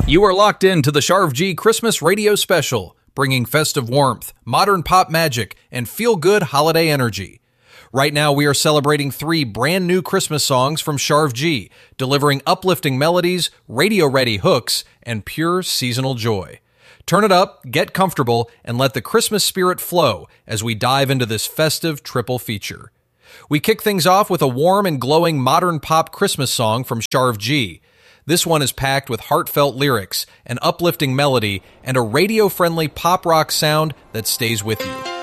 You are locked into the Sharv G Christmas Radio Special, bringing festive warmth, modern pop magic, and feel-good holiday energy. Right now, we are celebrating 3 brand new Christmas songs from Sharv G, delivering uplifting melodies, radio-ready hooks, and pure seasonal joy. Turn it up, get comfortable, and let the Christmas spirit flow as we dive into this festive triple feature. We kick things off with a warm and glowing modern pop Christmas song from Sharv G. This one is packed with heartfelt lyrics, an uplifting melody, and a radio-friendly pop rock sound that stays with you.